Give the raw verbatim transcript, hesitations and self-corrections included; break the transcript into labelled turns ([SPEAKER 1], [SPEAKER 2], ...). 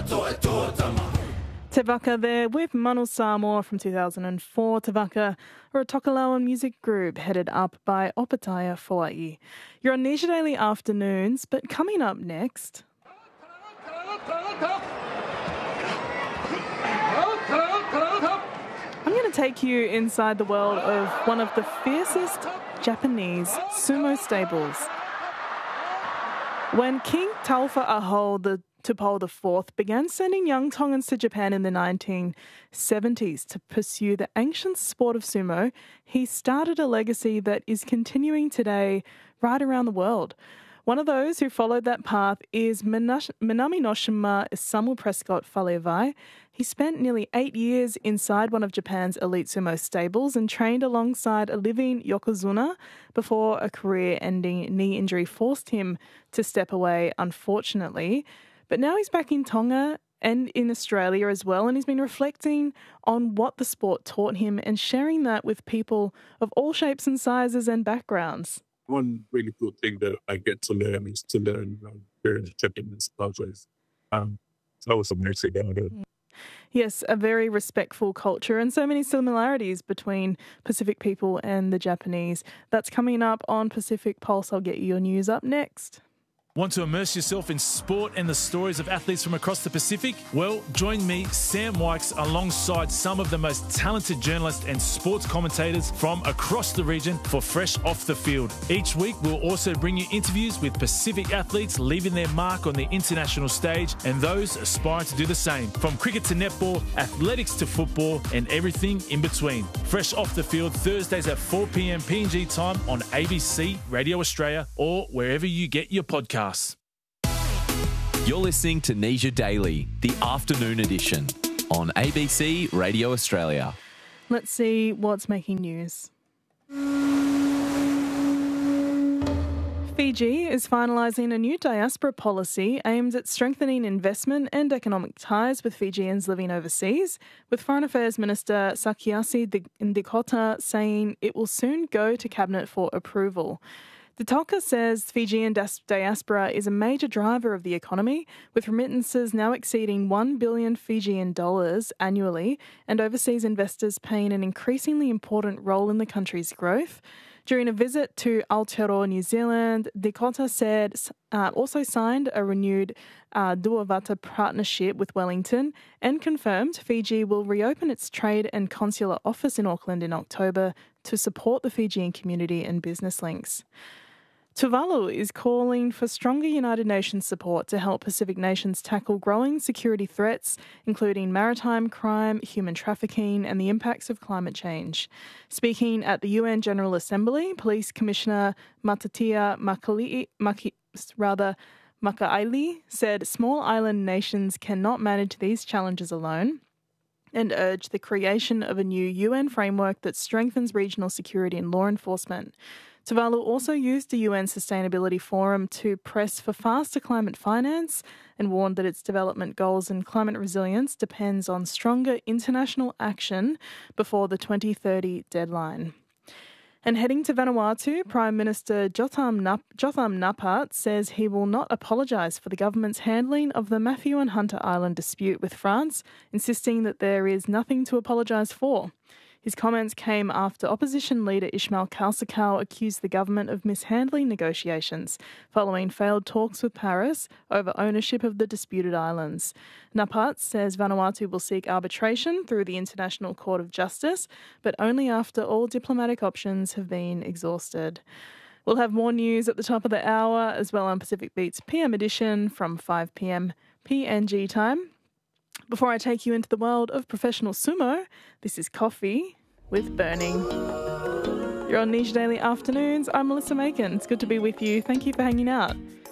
[SPEAKER 1] Te Waka there with Manu Samoa from two thousand four. Te Waka are a Tokelauan music group headed up by Opataya Foai. You're on Nisha Daily Afternoons, but coming up next... I'm going to take you inside the world of one of the fiercest Japanese sumo stables. When King Taufa Aho the Tupou the Fourth began sending young Tongans to Japan in the nineteen seventies to pursue the ancient sport of sumo, he started a legacy that is continuing today right around the world. One of those who followed that path is Minash- Minaminoshima Isamu Prescott Falevai. He spent nearly eight years inside one of Japan's elite sumo stables and trained alongside a living yokozuna before a career-ending knee injury forced him to step away, unfortunately. But now he's back in Tonga and in Australia as well, and he's been reflecting on what the sport taught him and sharing that with people of all shapes and sizes and backgrounds.
[SPEAKER 2] One really cool thing that I get to learn is to learn um, various Japanese cultures. Um, so that was amazing.
[SPEAKER 1] Yes, a very respectful culture and so many similarities between Pacific people and the Japanese. That's coming up on Pacific Pulse. I'll get you your news up next.
[SPEAKER 3] Want to immerse yourself in sport and the stories of athletes from across the Pacific? Well, join me, Sam Wykes, alongside some of the most talented journalists and sports commentators from across the region for Fresh Off the Field. Each week, we'll also bring you interviews with Pacific athletes leaving their mark on the international stage and those aspiring to do the same. From cricket to netball, athletics to football, and everything in between. Fresh Off the Field, Thursdays at four p.m. P N G time on A B C, Radio Australia, or wherever you get your podcasts.
[SPEAKER 4] You're listening to Nisha Daily, the afternoon edition, on A B C Radio Australia.
[SPEAKER 1] Let's see what's making news. Fiji is finalising a new diaspora policy aimed at strengthening investment and economic ties with Fijians living overseas, with Foreign Affairs Minister Sakiasi Ndikota saying it will soon go to Cabinet for approval. The Talka says Fijian diaspora is a major driver of the economy, with remittances now exceeding one billion Fijian dollars annually and overseas investors playing an increasingly important role in the country's growth. During a visit to Aotearoa, New Zealand, Dakota said uh, also signed a renewed uh, Duavata partnership with Wellington and confirmed Fiji will reopen its trade and consular office in Auckland in October to support the Fijian community and business links. Tuvalu is calling for stronger United Nations support to help Pacific nations tackle growing security threats, including maritime crime, human trafficking, and the impacts of climate change. Speaking at the U N General Assembly, Police Commissioner Matatia Makali, Maki, rather, Makaili said small island nations cannot manage these challenges alone and urged the creation of a new U N framework that strengthens regional security and law enforcement. Tuvalu also used the U N Sustainability Forum to press for faster climate finance and warned that its development goals and climate resilience depends on stronger international action before the twenty thirty deadline. And heading to Vanuatu, Prime Minister Jotham, Nap- Jotham Napat says he will not apologise for the government's handling of the Matthew and Hunter Island dispute with France, insisting that there is nothing to apologise for. His comments came after opposition leader Ismail Kalsakau accused the government of mishandling negotiations following failed talks with Paris over ownership of the disputed islands. Napat says Vanuatu will seek arbitration through the International Court of Justice, but only after all diplomatic options have been exhausted. We'll have more news at the top of the hour as well on Pacific Beats P M edition from five p.m. P N G time. Before I take you into the world of professional sumo, this is Coffee with Burning. You're on Nisha Daily Afternoons. I'm Melissa Macon. It's good to be with you. Thank you for hanging out.